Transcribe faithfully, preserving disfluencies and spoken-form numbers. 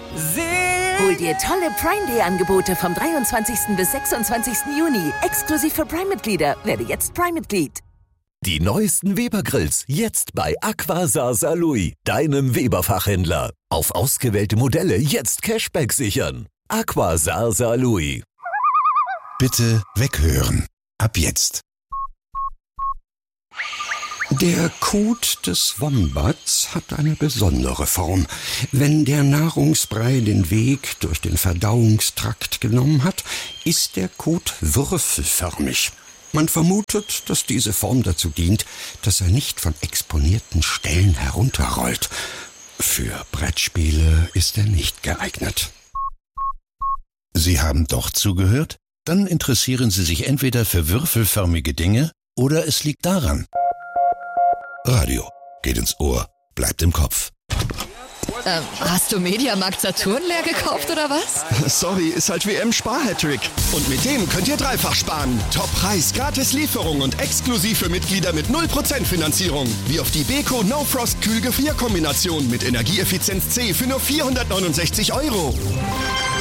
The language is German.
Hol dir tolle Prime Day Angebote vom dreiundzwanzigsten bis sechsundzwanzigsten Juni. Exklusiv für Prime-Mitglieder. Werde jetzt Prime-Mitglied. Die neuesten Weber-Grills jetzt bei Aqua Sasa Louis, deinem Weber-Fachhändler. Auf ausgewählte Modelle jetzt Cashback sichern. Aqua Sasa Louis. Bitte weghören. Ab jetzt. Der Kot des Wombats hat eine besondere Form. Wenn der Nahrungsbrei den Weg durch den Verdauungstrakt genommen hat, ist der Kot würfelförmig. Man vermutet, dass diese Form dazu dient, dass er nicht von exponierten Stellen herunterrollt. Für Brettspiele ist er nicht geeignet. Sie haben doch zugehört? Dann interessieren Sie sich entweder für würfelförmige Dinge oder es liegt daran. Radio. Geht ins Ohr. Bleibt im Kopf. Ähm, hast du Mediamarkt Saturn leer gekauft oder was? Sorry, ist halt W M-Spar-Hattrick. Und mit dem könnt ihr dreifach sparen. Top-Preis, gratis Lieferung und exklusiv für Mitglieder mit null Prozent Finanzierung. Wie auf die Beko No Frost Kühlgefrierkombination mit Energieeffizienz C für nur vierhundertneunundsechzig Euro.